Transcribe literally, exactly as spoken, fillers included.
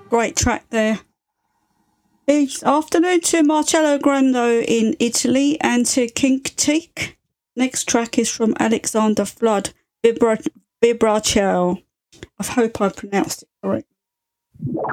Great track there. It's afternoon to Marcello Grando in Italy and to Kink-Teak. Next track is from Alexander Flood, Vibra- Vibracio. I hope I pronounced it correctly.